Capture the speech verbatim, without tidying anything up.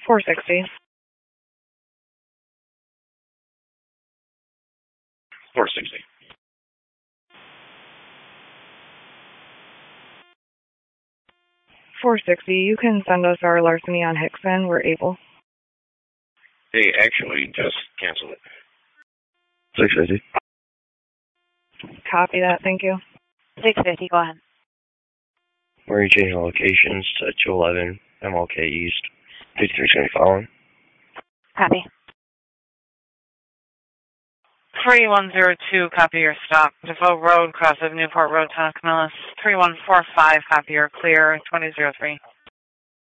four sixty. four sixty. four sixty. You can send us our larceny on Hickson. We're able. Hey, actually, just cancel it. six fifty. Copy that. Thank you. six fifty. Go ahead. We're changing locations to two eleven M L K East. fifty-three is going to be following. Copy. three one zero two, copy your stop. Defoe Road, cross of Newport Road, Town Camillus. three one four five, copy your clear, twenty oh three.